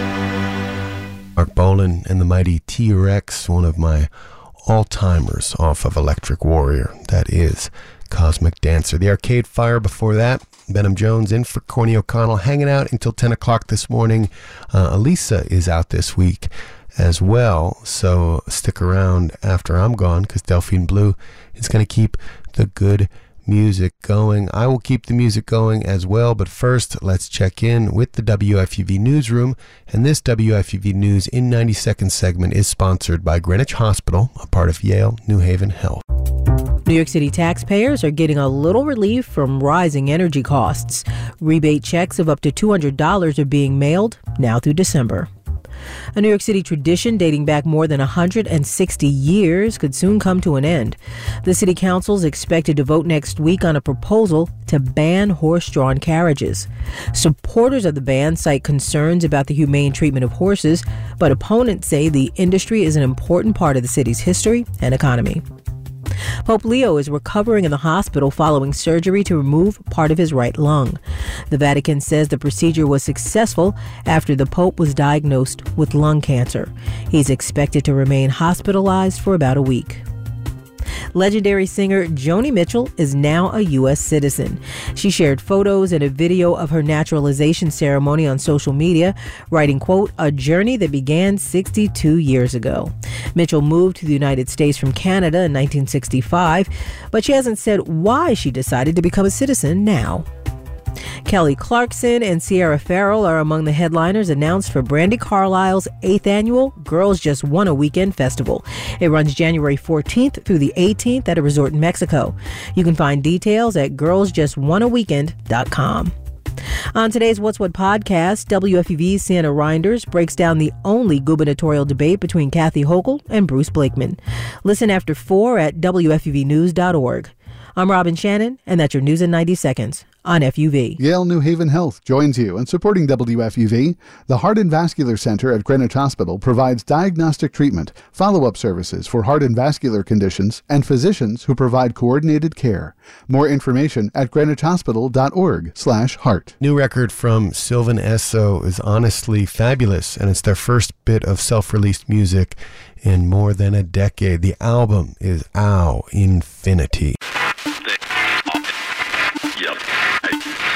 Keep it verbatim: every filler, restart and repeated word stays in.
Mark Bolan and the Mighty T-Rex, one of my all-timers off of Electric Warrior. That is Cosmic Dancer. The Arcade Fire before that. Benham Jones in for Corny O'Connell, hanging out until ten o'clock this morning. Uh, Elisa is out this week as well, so stick around after I'm gone, because Delphine Blue is going to keep the good music going. I will keep the music going as well, but first let's check in with the W F U V newsroom, and this W F U V News in ninety second segment is sponsored by Greenwich Hospital, a part of Yale New Haven Health. New York City taxpayers are getting a little relief from rising energy costs. Rebate checks of up to two hundred dollars are being mailed now through December. A New York City tradition dating back more than one hundred sixty years could soon come to an end. The city council is expected to vote next week on a proposal to ban horse-drawn carriages. Supporters of the ban cite concerns about the humane treatment of horses, but opponents say the industry is an important part of the city's history and economy. Pope Leo is recovering in the hospital following surgery to remove part of his right lung. The Vatican says the procedure was successful after the Pope was diagnosed with lung cancer. He's expected to remain hospitalized for about a week. Legendary singer Joni Mitchell is now a U S citizen. She shared photos and a video of her naturalization ceremony on social media, writing, quote, "a journey that began sixty-two years ago." Mitchell moved to the United States from Canada in nineteen sixty-five, but she hasn't said why she decided to become a citizen now. Kelly Clarkson and Sierra Farrell are among the headliners announced for Brandi Carlile's eighth annual Girls Just Want a Weekend Festival. It runs January fourteenth through the eighteenth at a resort in Mexico. You can find details at girls just want a weekend dot com. On today's What's What podcast, W F U V's Sienna Reinders breaks down the only gubernatorial debate between Kathy Hochul and Bruce Blakeman. Listen after four at W F U V news dot org. I'm Robin Shannon, and that's your news in ninety seconds on F U V. Yale New Haven Health joins you in supporting W F U V. The Heart and Vascular Center at Greenwich Hospital provides diagnostic treatment, follow-up services for heart and vascular conditions, and physicians who provide coordinated care. More information at greenwich hospital dot org slash heart. New record from Sylvan Esso is honestly fabulous, and it's their first bit of self-released music in more than a decade. The album is Ow Infinity.